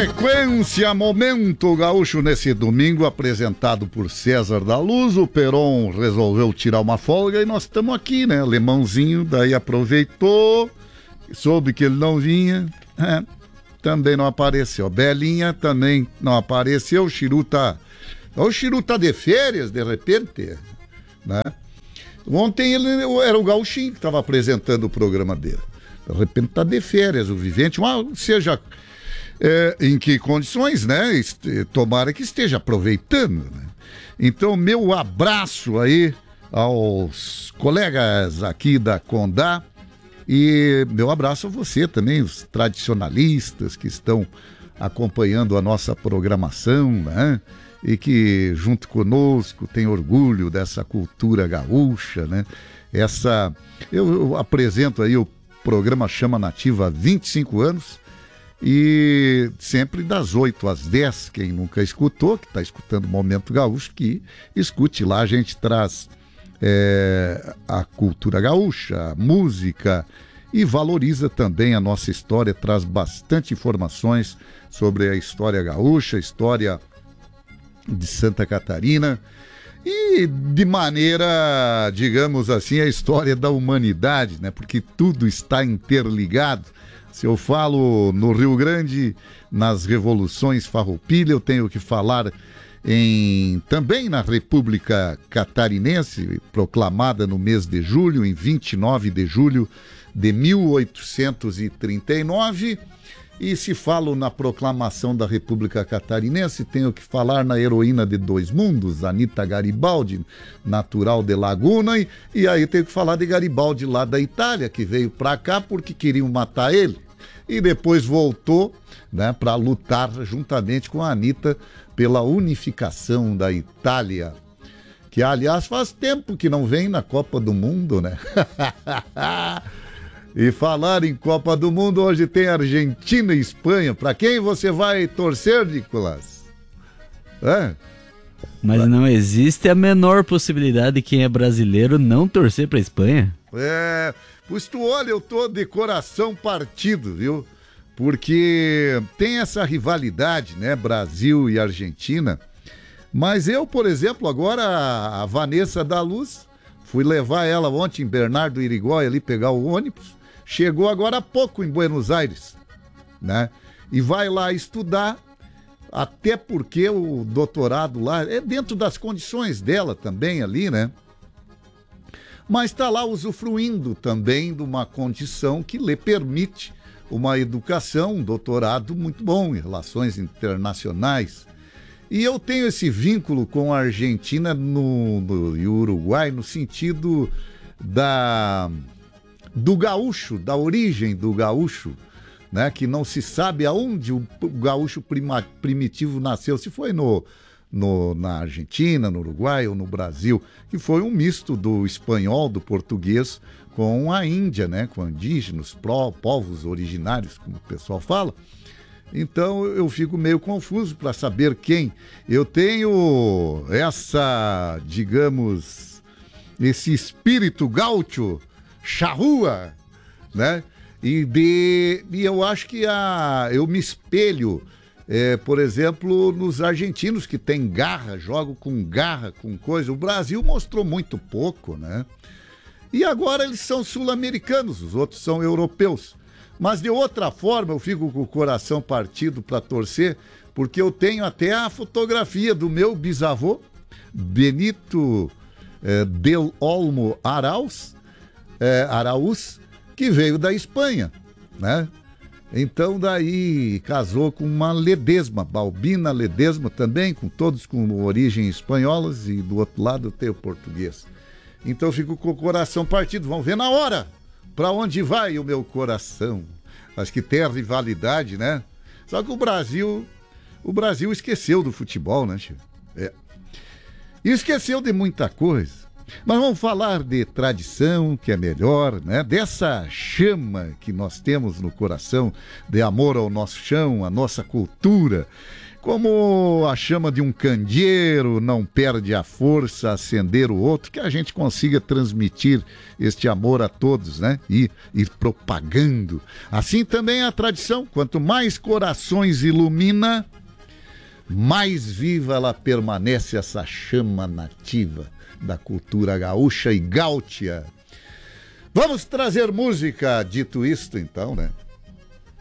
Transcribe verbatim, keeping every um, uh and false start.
Sequência Momento Gaúcho nesse domingo, apresentado por César da Luz. O Peron resolveu tirar uma folga e nós estamos aqui, né? Alemãozinho, daí aproveitou, soube que ele não vinha, é, também não apareceu. Belinha também não apareceu. O Chiru tá, o Chiru tá de férias, de repente, né? Ontem ele era o Gauchinho que estava apresentando o programa dele. De repente tá de férias o Vivente, mas seja... É, em que condições, né? Tomara que esteja aproveitando, né? Então, meu abraço aí aos colegas aqui da Condá e meu abraço a você também, os tradicionalistas que estão acompanhando a nossa programação, né? E que junto conosco tem orgulho dessa cultura gaúcha, né? Essa, eu, eu apresento aí o programa Chama Nativa há vinte e cinco anos. E sempre das oito às dez, quem nunca escutou, que está escutando o Momento Gaúcho, que escute lá, a gente traz é, a cultura gaúcha, a música e valoriza também a nossa história, traz bastante informações sobre a história gaúcha, a história de Santa Catarina e de maneira, digamos assim, a história da humanidade, né? Porque tudo está interligado. Se eu falo no Rio Grande, nas revoluções farroupilha, eu tenho que falar em, também na República Catarinense, proclamada no mês de julho, em vinte e nove de julho de mil oitocentos e trinta e nove. E se falo na proclamação da República Catarinense, tenho que falar na heroína de dois mundos, Anita Garibaldi, natural de Laguna, e, e aí tenho que falar de Garibaldi lá da Itália, que veio para cá porque queriam matar ele, e depois voltou, né, para lutar juntamente com a Anita pela unificação da Itália, que aliás faz tempo que não vem na Copa do Mundo, né? E falar em Copa do Mundo, hoje tem Argentina e Espanha. Para quem você vai torcer, Nicolas? É? Mas não existe a menor possibilidade de quem é brasileiro não torcer para Espanha? É, pois tu olha, eu tô de coração partido, viu? Porque tem essa rivalidade, né? Brasil e Argentina. Mas eu, por exemplo, agora a Vanessa da Luz, fui levar ela ontem em Bernardo Irigoyen ali pegar o ônibus. Chegou agora há pouco em Buenos Aires, né? E vai lá estudar, até porque o doutorado lá é dentro das condições dela também ali, né? Mas está lá usufruindo também de uma condição que lhe permite uma educação, um doutorado muito bom em relações internacionais. E eu tenho esse vínculo com a Argentina no, no, e o Uruguai no sentido da... do gaúcho, da origem do gaúcho, né? Que não se sabe aonde o gaúcho prima, primitivo nasceu, se foi no, no, na Argentina, no Uruguai ou no Brasil, que foi um misto do espanhol, do português com a Índia, né? Com indígenas, pró, povos originários, como o pessoal fala. Então eu fico meio confuso para saber quem. Eu tenho essa, digamos, esse espírito gaúcho, charrua, né? E, de, e eu acho que a, eu me espelho, é, por exemplo, nos argentinos que têm garra, jogam com garra, com coisa. O Brasil mostrou muito pouco, né? E agora eles são sul-americanos, os outros são europeus. Mas de outra forma eu fico com o coração partido para torcer, porque eu tenho até a fotografia do meu bisavô, Benito eh, del Olmo Arauz, eh, Araúz, que veio da Espanha, né? Então daí casou com uma Ledesma, Balbina Ledesma também, com todos com origem espanholas, e do outro lado tem o português. Então eu fico com o coração partido, vamos ver na hora para onde vai o meu coração. Acho que tem a rivalidade, né? Só que o Brasil, o Brasil esqueceu do futebol, né, Chico? É. E esqueceu de muita coisa. Mas vamos falar de tradição, que é melhor, né? Dessa chama que nós temos no coração, de amor ao nosso chão, à nossa cultura. Como a chama de um candeeiro não perde a força a acender o outro, que a gente consiga transmitir este amor a todos, né? E ir propagando. Assim também é a tradição. Quanto mais corações ilumina, mais viva ela permanece, essa chama nativa da cultura gaúcha e gáutia. Vamos trazer música, dito isto então, né?